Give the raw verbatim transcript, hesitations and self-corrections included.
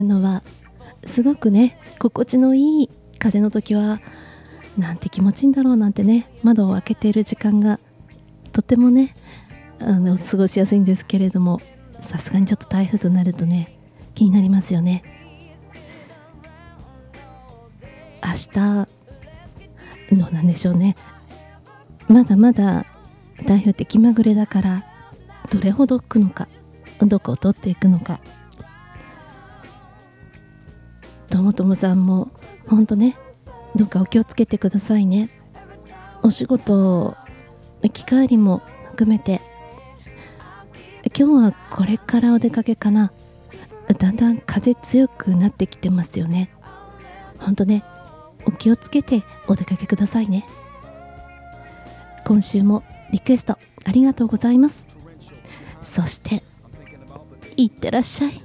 のはすごくね心地のいい風の時はなんて気持ちいいんだろうなんてね、窓を開けている時間がとてもねあの過ごしやすいんですけれども、さすがにちょっと台風となるとね気になりますよね。明日どうなんでしょうね。まだまだ台風って気まぐれだから、どれほど来るのか、どこを通っていくのか。ともともさんも本当ね、どうかお気をつけてくださいね。お仕事行き帰りも含めて、今日はこれからお出かけかな。だんだん風強くなってきてますよね。本当ね、お気をつけてお出かけくださいね。今週もリクエストありがとうございます。そしていってらっしゃい。